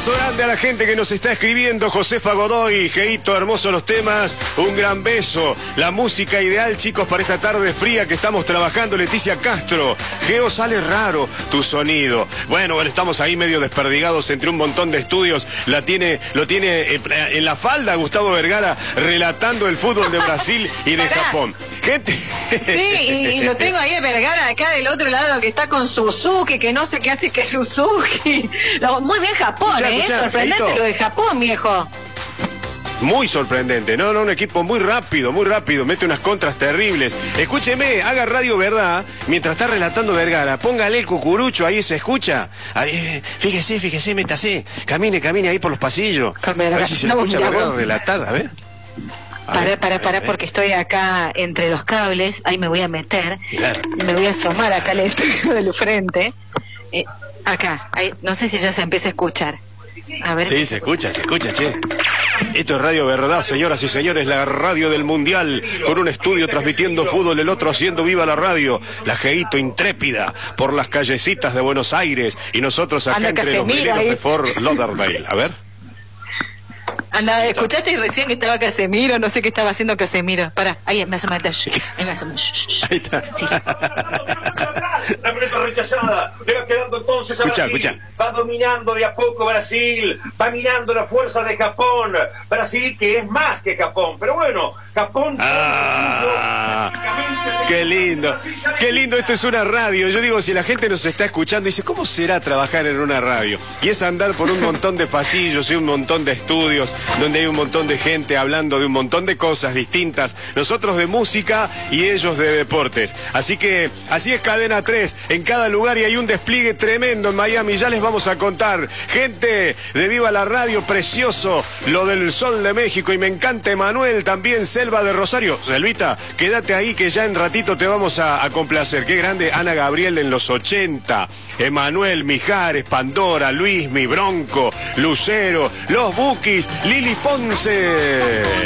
abrazo grande a la gente que nos está escribiendo. Josefa Godoy, Geito, hermosos los temas. Un gran beso. La música ideal, chicos, para esta tarde fría que estamos trabajando. Leticia Castro. Geo, sale raro tu sonido. Bueno, estamos ahí medio desperdigados entre un montón de estudios. Lo tiene en la falda Gustavo Vergara relatando el fútbol de Brasil y de Japón. Gente. Sí, y lo tengo ahí a Vergara acá del otro lado que está con Suzuki, que no sé qué hace que Suzuki. Muy bien Japón, Escuchá, sorprendente Feito. lo de Japón, viejo. Muy sorprendente, no, un equipo muy rápido, mete unas contras terribles. Escúcheme, haga Radio Verdad, mientras está relatando Vergara, póngale el cucurucho, ahí se escucha. Ahí, fíjese, métase, camine ahí por los pasillos. A ver si se lo escucha Vergara relatar, a ver. Para, porque estoy acá entre los cables, ahí me voy a meter, claro. Me voy a asomar acá al estudio del frente. Acá, ahí, no sé si ya se empieza a escuchar. A ver. Sí, se escucha, che. Esto es Radio Verdad, señoras y señores, la radio del Mundial, con un estudio transmitiendo fútbol, el otro haciendo viva la radio, la Geito intrépida por las callecitas de Buenos Aires y nosotros acá entre los mineros de Fort Lauderdale. A ver. Anda, ¿escuchaste recién que estaba Casemiro? No sé qué estaba haciendo Casemiro. Pará, ahí me asomo. Ahí me asomo. Ahí está. Sí. La pelota rechazada, le va quedando entonces a Brasil. Escucha. Va dominando de a poco Brasil, va mirando la fuerza de Japón. Brasil que es más que Japón, pero bueno, Japón... Qué lindo, esto es una radio. Yo digo, si la gente nos está escuchando, dice, ¿cómo será trabajar en una radio? Y es andar por un montón de pasillos y un montón de estudios, donde hay un montón de gente hablando de un montón de cosas distintas. Nosotros de música y ellos de deportes. Así que, así es Cadena 3, en cada lugar, y hay un despliegue tremendo en Miami. Ya les vamos a contar. Gente de Viva la Radio, precioso, lo del Sol de México, y me encanta Emanuel, también Selva de Rosario. Selvita, quédate ahí que ya en ratito te vamos a complacer. Qué grande Ana Gabriel en los 80. Emanuel, Mijares, Pandora, Luismi, Bronco, Lucero, Los Bukis, Lili Ponce.